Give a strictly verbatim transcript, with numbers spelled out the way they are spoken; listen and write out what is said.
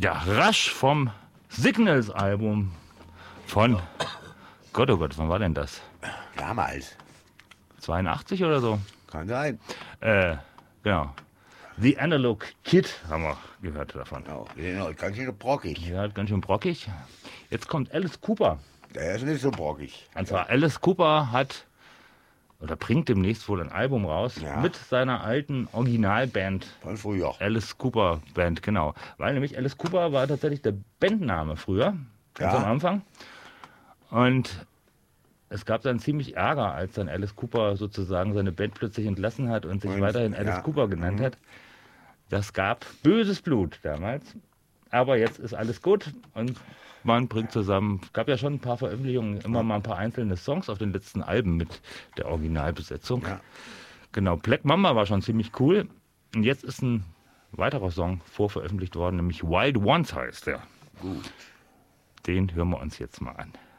Ja, Rush vom Signals-Album von, Gott, oh Gott, wann war denn das? Damals. zweiundachtzig oder so? Kann sein. Äh, genau. The Analog Kid haben wir gehört davon. Genau. Genau, ganz schön brockig. Ja, ganz schön brockig. Jetzt kommt Alice Cooper. Der ist nicht so brockig. Und zwar Alice Cooper hat oder bringt demnächst wohl ein Album raus Ja. mit seiner alten Originalband. Von früher. Alice Cooper Band, genau. Weil nämlich Alice Cooper war tatsächlich der Bandname früher, ganz Ja. am Anfang. Und es gab dann ziemlich Ärger, als dann Alice Cooper sozusagen seine Band plötzlich entlassen hat und sich Und, weiterhin Alice ja. Cooper genannt Mhm. hat. Das gab böses Blut damals. Aber jetzt ist alles gut und man bringt zusammen, es gab ja schon ein paar Veröffentlichungen, immer mal ein paar einzelne Songs auf den letzten Alben mit der Originalbesetzung. Ja. Genau, Black Mamba war schon ziemlich cool. Und jetzt ist ein weiterer Song vorveröffentlicht worden, nämlich Wild Ones heißt der. Gut. Den hören wir uns jetzt mal an.